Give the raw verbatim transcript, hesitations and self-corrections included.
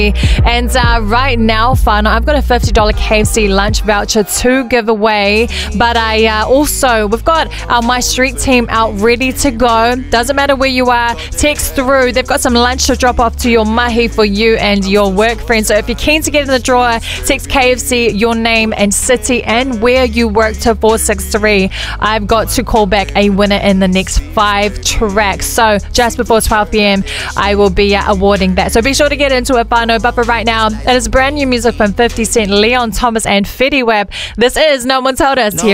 And uh, right now, fun, I've got a fifty dollar K F C lunch voucher to give away. But I uh, also, we've got our My Street team out ready to go. Doesn't matter where you are, text through. They've got some lunch to drop off to your mahi for you and your work friends. So if you're keen to get in the draw, text K F C, your name and city and where you work to four six three. I've got to call back a winner in the next five tracks. So just before twelve p m, I will be uh, awarding that. So be sure to get into it, whānau. But for right now, it is brand new music from fifty Cent, Leon Thomas and Fetty Wap. This is No One Told Us here.